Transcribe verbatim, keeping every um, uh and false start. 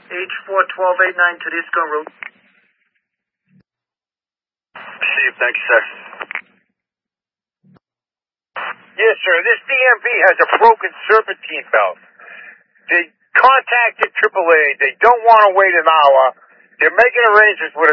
H four twelve eighty-nine to the Iscon route. Steve, thank you, sir. Yes, sir. This D M V has a broken serpentine belt. They contacted triple A. They don't want to wait an hour. They're making arrangements with a